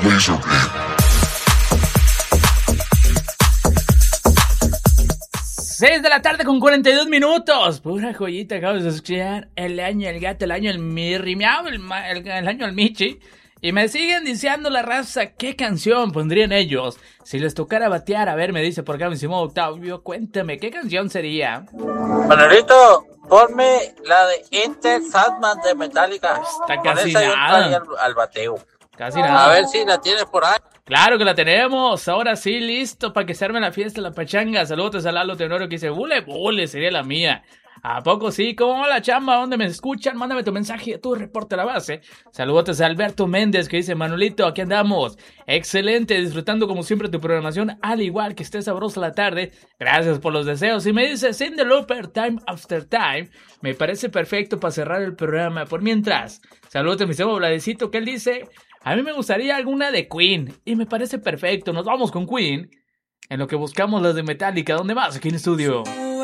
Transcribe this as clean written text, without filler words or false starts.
Seis de la tarde con 42 minutos. Pura joyita, acabas de escuchar. El año del gato, el año del mirri, miau, el año del michi. Y me siguen diciendo la raza, ¿qué canción pondrían ellos si les tocara batear? A ver, me dice por acá mi estimado Octavio, cuéntame, ¿qué canción sería? Manolito, ponme la de Enter Sandman de Metallica. Está casi nada. Al bateo. Casi nada. A ver si la tienes por ahí. Claro que la tenemos. Ahora sí, listo para que se arme la fiesta, la pachanga. Saludos a Lalo Tenoro que dice, bule, sería la mía. ¿A poco sí? ¿Cómo va la chamba? ¿Dónde me escuchan? Mándame tu mensaje, tu reporte a la base. Saludos a Alberto Méndez que dice, Manolito, aquí andamos. Excelente, disfrutando como siempre tu programación, al igual que esté sabrosa la tarde. Gracias por los deseos. Y me dice, Cindy Looper, Time After Time. Me parece perfecto para cerrar el programa. Por mientras, saludos a mi sebo Bladecito que él dice, a mí me gustaría alguna de Queen. Y me parece perfecto, nos vamos con Queen. En lo que buscamos las de Metallica. ¿Dónde más? Aquí en el estudio.